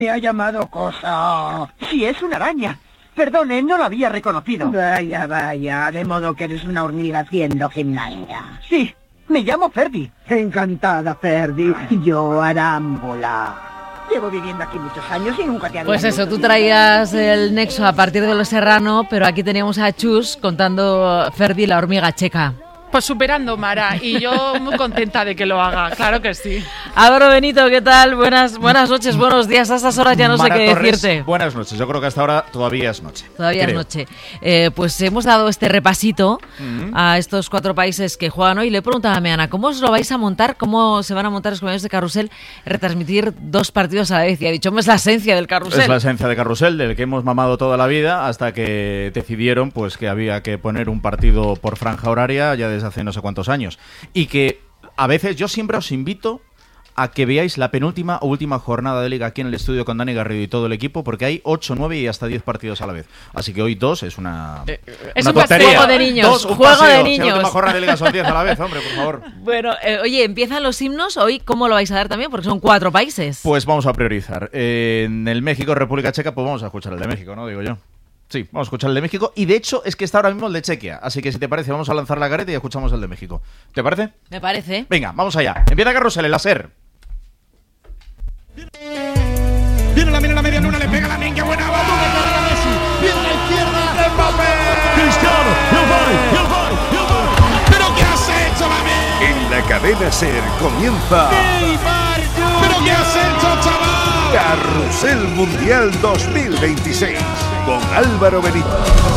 Me ha llamado cosa. Sí, es una araña. Perdone, no la había reconocido. Vaya, vaya, de modo que eres una hormiga haciendo gimnasia. Sí, me llamo Ferdi. Encantada, Ferdi. Yo, Arámbula. Llevo viviendo aquí muchos años y nunca te había Pues eso, visto. tú traías el nexo a partir de Los Serrano, pero aquí teníamos a Chus contando Ferdi la hormiga checa. Pues superando, Mara, y yo muy contenta de que lo haga, claro que sí. Álvaro Benito, ¿qué tal? Buenas noches, buenos días. A estas horas ya no Mara sé qué Torres, decirte. buenas noches. Yo creo que hasta ahora todavía es noche. Todavía creo. es noche. Pues hemos dado este repasito a estos 4 países que juegan hoy. Le preguntaba a Meana, ¿cómo os lo vais a montar? ¿Cómo se van a montar los compañeros de Carrusel? Retransmitir 2 partidos a la vez. Y ha dicho, es la esencia del Carrusel. Es la esencia de Carrusel, del que hemos mamado toda la vida, hasta que decidieron pues que había que poner un partido por franja horaria ya desde hace no sé cuántos años. Y que a veces yo siempre os invito a que veáis la penúltima o última jornada de Liga aquí en el estudio con Dani Garrido y todo el equipo, porque hay 8, 9 y hasta 10 partidos a la vez. Así que hoy 2 es una es una un paseo. tontería. Juego de niños, 2, un juego de paseo. Si niños. la última jornada de Liga son 10 a la vez, hombre, por favor. Bueno, oye, empiezan los himnos. Hoy, ¿cómo lo vais a dar también? Porque son 4 países. Pues vamos a priorizar. En el México-República Checa, pues vamos a escuchar el de México, ¿no? Digo yo. Sí, vamos a escuchar el de México. Y de hecho, es que está ahora mismo el de Chequia. Así que si te parece, vamos a lanzar la careta y escuchamos el de México. ¿Te parece? Me parece. Venga, vamos allá. Empieza Carrusel, el láser. Viene la media luna, le pega la niña, buena bola. Viene a la izquierda, Mbappé. Cristiano, ¿Pero qué has hecho, mami? En la cadena SER comienza Neymar, ¿pero qué has hecho, chaval? Carrusel Mundial 2026 con Álvaro Benito.